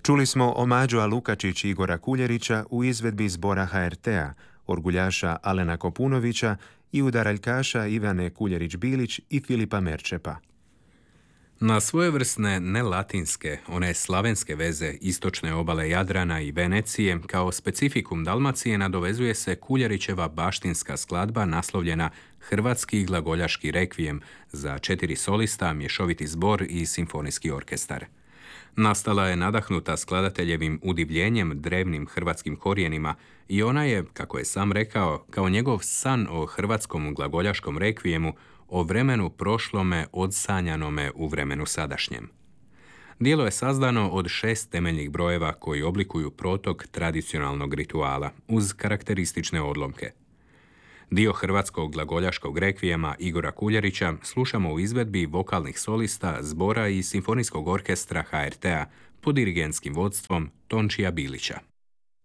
Čuli smo Omađa Lukačić i Igora Kuljerića u izvedbi zbora HRT-a, orguljaša Alena Kopunovića i udaraljkaša Ivane Kuljerić-Bilić i Filipa Merčepa. Na svojevrsne nelatinske, one slavenske veze istočne obale Jadrana i Venecije kao specifikum Dalmacije nadovezuje se Kuljerićeva baštinska skladba naslovljena Hrvatski glagoljaški rekvijem za 4 solista, mješoviti zbor i simfonijski orkestar. Nastala je nadahnuta skladateljevim udivljenjem drevnim hrvatskim korijenima i ona je, kako je sam rekao, kao njegov san o hrvatskom glagoljaškom rekvijemu, o vremenu prošlome odsanjanome u vremenu sadašnjem. Djelo je sazdano od 6 temeljnih brojeva koji oblikuju protok tradicionalnog rituala, uz karakteristične odlomke. Dio hrvatskog glagoljaškog rekvijema Igora Kuljerića slušamo u izvedbi vokalnih solista, zbora i simfonijskog orkestra HRT-a pod dirigentskim vodstvom Tončija Bilića.